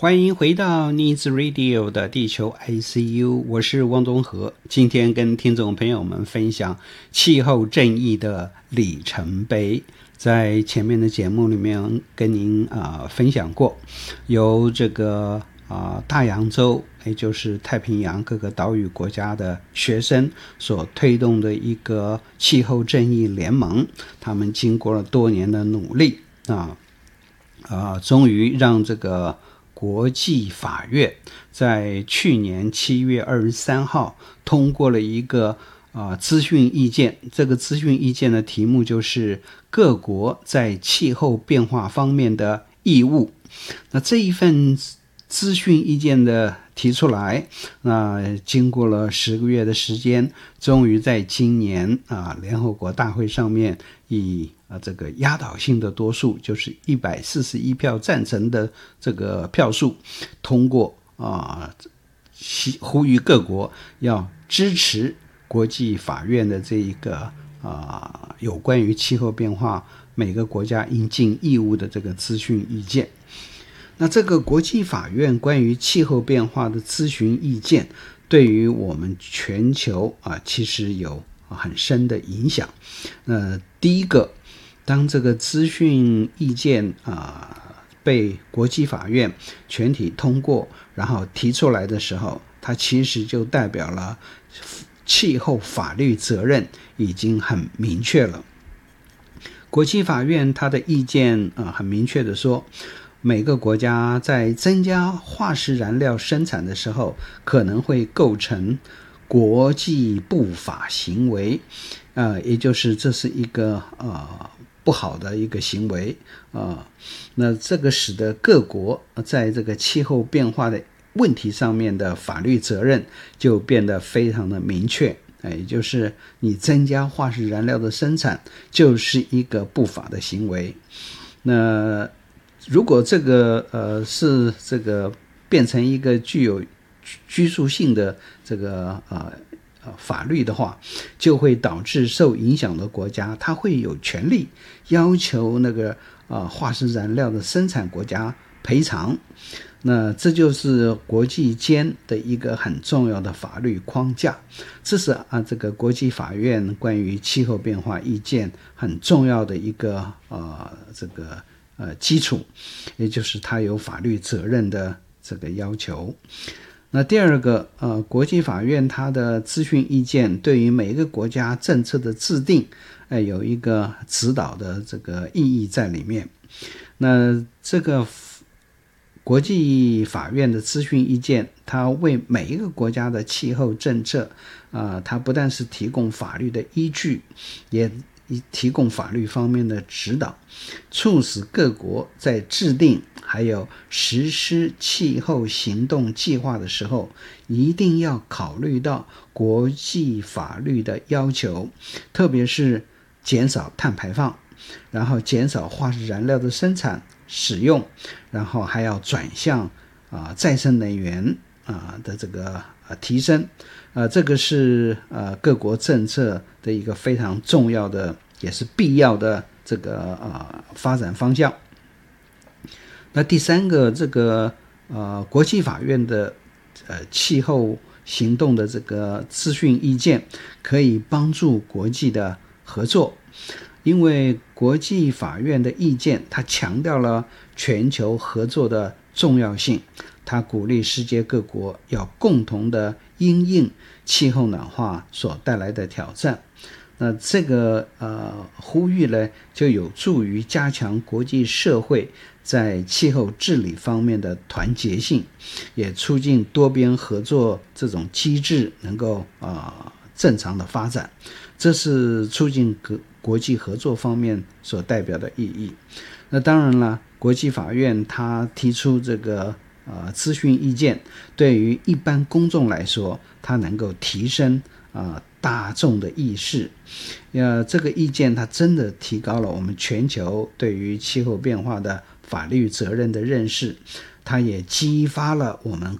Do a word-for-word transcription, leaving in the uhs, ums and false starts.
欢迎回到 Needs Radio 的地球 I C U， 我是汪东和。今天跟听众朋友们分享气候正义的里程碑。在前面的节目里面跟您啊、呃、分享过，由这个啊、呃、大洋洲，也就是太平洋各个岛屿国家的学生所推动的一个气候正义联盟，他们经过了多年的努力啊啊、呃，终于让这个国际法院在去年七月二十三号通过了一个啊咨询意见。这个咨询意见的题目就是各国在气候变化方面的义务。那这一份咨询意见的提出来，那经过了十个月的时间，终于在今年啊联合国大会上面以啊这个压倒性的多数，就是一百四十一票赞成的这个票数通过啊，呼吁各国要支持国际法院的这一个啊有关于气候变化每个国家应尽义务的这个咨询意见。那这个国际法院关于气候变化的咨询意见，对于我们全球啊，其实有很深的影响。呃，第一个，当这个咨询意见啊被国际法院全体通过，然后提出来的时候，它其实就代表了气候法律责任已经很明确了。国际法院它的意见啊很明确的说，每个国家在增加化石燃料生产的时候，可能会构成国际不法行为，呃，也就是这是一个呃不好的一个行为啊、呃。那这个使得各国在这个气候变化的问题上面的法律责任就变得非常的明确，也就是你增加化石燃料的生产就是一个不法的行为。那如果这个呃是这个变成一个具有拘束性的这个呃呃法律的话，就会导致受影响的国家它会有权利要求那个呃化石燃料的生产国家赔偿。那这就是国际间的一个很重要的法律框架，这是啊这个国际法院关于气候变化意见很重要的一个呃这个呃基础，也就是它有法律责任的这个要求。那第二个呃国际法院它的咨询意见对于每一个国家政策的制定呃有一个指导的这个意义在里面。那这个国际法院的咨询意见，它为每一个国家的气候政策啊、呃，它不但是提供法律的依据，也提供法律方面的指导，促使各国在制定还有实施气候行动计划的时候，一定要考虑到国际法律的要求，特别是减少碳排放，然后减少化石燃料的生产使用，然后还要转向啊、呃、再生能源啊、呃、的这个呃提升，呃这个是呃各国政策的一个非常重要的也是必要的这个呃发展方向。那第三个，这个呃国际法院的呃气候行动的这个咨询意见，可以帮助国际的合作。因为国际法院的意见，它强调了全球合作的重要性，它鼓励世界各国要共同的因应气候暖化所带来的挑战。那这个呃呼吁呢，就有助于加强国际社会在气候治理方面的团结性，也促进多边合作这种机制能够啊、呃、正常的发展。这是促进国际合作方面所代表的意义。那当然了，国际法院它提出这个呃咨询意见，对于一般公众来说，它能够提升啊、呃、大众的意识。呃，这个意见它真的提高了我们全球对于气候变化的法律责任的认识，它也激发了我们